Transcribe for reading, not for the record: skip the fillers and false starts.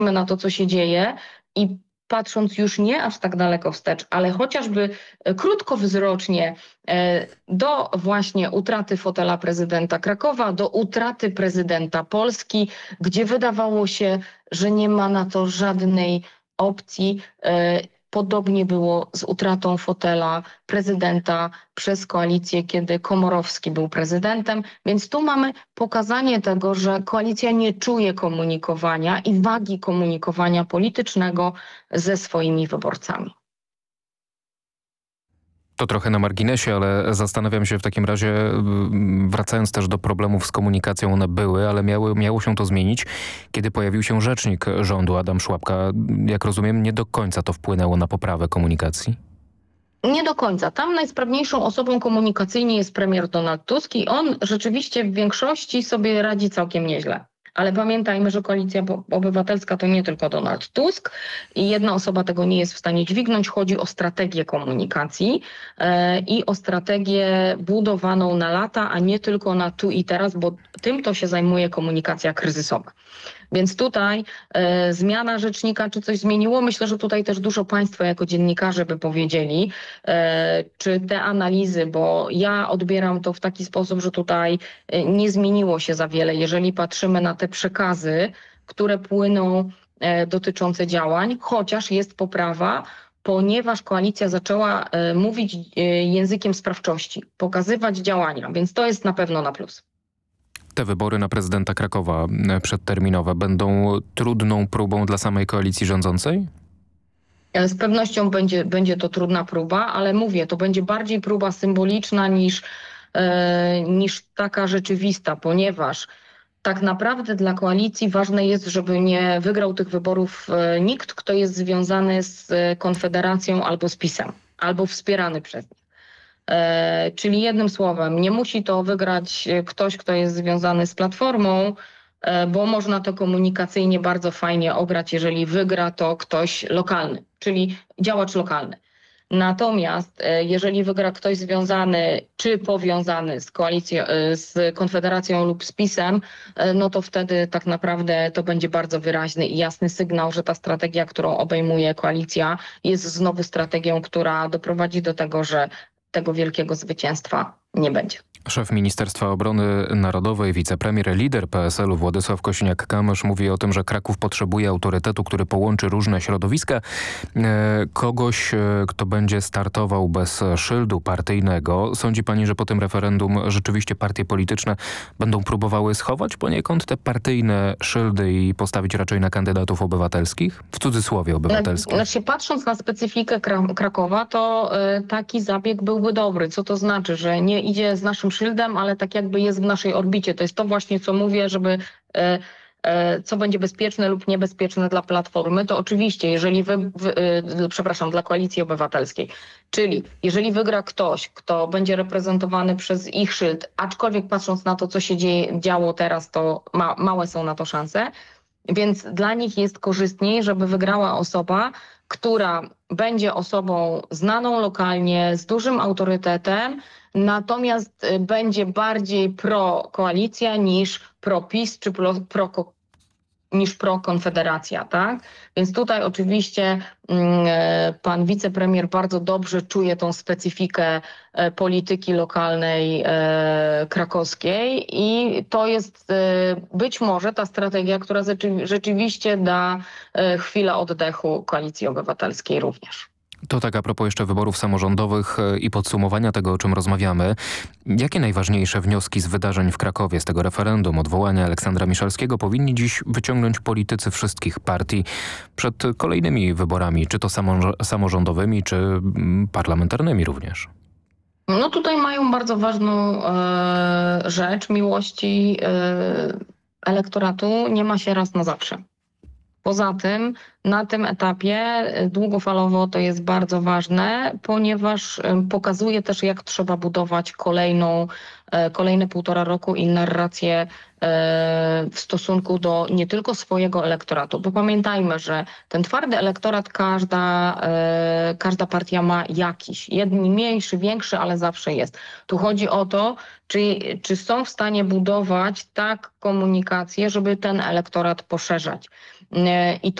na to, co się dzieje i patrząc już nie aż tak daleko wstecz, ale chociażby krótkowzrocznie do właśnie utraty fotela prezydenta Krakowa, do utraty prezydenta Polski, gdzie wydawało się, że nie ma na to żadnej opcji. Podobnie było z utratą fotela prezydenta przez koalicję, kiedy Komorowski był prezydentem. Więc tu mamy pokazanie tego, że koalicja nie czuje komunikowania i wagi komunikowania politycznego ze swoimi wyborcami. To trochę na marginesie, ale zastanawiam się w takim razie, wracając też do problemów z komunikacją, one były, ale miało się to zmienić, kiedy pojawił się rzecznik rządu Adam Szłapka. Jak rozumiem, nie do końca to wpłynęło na poprawę komunikacji? Nie do końca. Tam najsprawniejszą osobą komunikacyjnie jest premier Donald Tusk i on rzeczywiście w większości sobie radzi całkiem nieźle. Ale pamiętajmy, że Koalicja Obywatelska to nie tylko Donald Tusk i jedna osoba tego nie jest w stanie dźwignąć. Chodzi o strategię komunikacji i o strategię budowaną na lata, a nie tylko na tu i teraz, bo tym to się zajmuje komunikacja kryzysowa. Więc tutaj zmiana rzecznika, czy coś zmieniło? Myślę, że tutaj też dużo państwo jako dziennikarze by powiedzieli, czy te analizy, bo ja odbieram to w taki sposób, że tutaj nie zmieniło się za wiele, jeżeli patrzymy na te przekazy, które płyną dotyczące działań, chociaż jest poprawa, ponieważ koalicja zaczęła mówić językiem sprawczości, pokazywać działania, więc to jest na pewno na plus. Te wybory na prezydenta Krakowa przedterminowe będą trudną próbą dla samej koalicji rządzącej? Z pewnością będzie to trudna próba, ale mówię, to będzie bardziej próba symboliczna niż taka rzeczywista, ponieważ tak naprawdę dla koalicji ważne jest, żeby nie wygrał tych wyborów nikt, kto jest związany z Konfederacją albo z PiS-em, albo wspierany przez nich. Czyli jednym słowem, nie musi to wygrać ktoś, kto jest związany z Platformą, bo można to komunikacyjnie bardzo fajnie ograć, jeżeli wygra to ktoś lokalny, czyli działacz lokalny. Natomiast jeżeli wygra ktoś związany czy powiązany z koalicją, z Konfederacją lub z PiS-em, no to wtedy tak naprawdę to będzie bardzo wyraźny i jasny sygnał, że ta strategia, którą obejmuje koalicja, jest znowu strategią, która doprowadzi do tego, że tego wielkiego zwycięstwa nie będzie. Szef Ministerstwa Obrony Narodowej, wicepremier, lider PSL-u Władysław Kosiniak-Kamysz mówi o tym, że Kraków potrzebuje autorytetu, który połączy różne środowiska. Kogoś, kto będzie startował bez szyldu partyjnego. Sądzi pani, że po tym referendum rzeczywiście partie polityczne będą próbowały schować poniekąd te partyjne szyldy i postawić raczej na kandydatów obywatelskich? W cudzysłowie obywatelskich. Znaczy, patrząc na specyfikę Krakowa, to taki zabieg byłby dobry. Co to znaczy, że nie idzie z naszym szyldem, ale tak jakby jest w naszej orbicie. To jest to właśnie, co mówię, żeby co będzie bezpieczne lub niebezpieczne dla Platformy, to oczywiście, jeżeli dla Koalicji Obywatelskiej, czyli jeżeli wygra ktoś, kto będzie reprezentowany przez ich szyld, aczkolwiek patrząc na to, co się działo teraz, to małe są na to szanse, więc dla nich jest korzystniej, żeby wygrała osoba, która będzie osobą znaną lokalnie, z dużym autorytetem, natomiast będzie bardziej pro-koalicja niż pro-PiS czy niż pro-konfederacja, tak? Więc tutaj oczywiście pan wicepremier bardzo dobrze czuje tą specyfikę polityki lokalnej krakowskiej i to jest być może ta strategia, która rzeczywiście da chwilę oddechu Koalicji Obywatelskiej również. To tak a propos jeszcze wyborów samorządowych i podsumowania tego, o czym rozmawiamy. Jakie najważniejsze wnioski z wydarzeń w Krakowie, z tego referendum, odwołania Aleksandra Miszalskiego powinni dziś wyciągnąć politycy wszystkich partii przed kolejnymi wyborami, czy to samorządowymi, czy parlamentarnymi również? No tutaj mają bardzo ważną rzecz. Miłości elektoratu nie ma się raz na zawsze. Poza tym na tym etapie długofalowo to jest bardzo ważne, ponieważ pokazuje też, jak trzeba budować kolejne 1,5 roku i narrację w stosunku do nie tylko swojego elektoratu. Bo pamiętajmy, że ten twardy elektorat każda partia ma jakiś. Jedni mniejszy, większy, ale zawsze jest. Tu chodzi o to, czy są w stanie budować tak komunikację, żeby ten elektorat poszerzać. I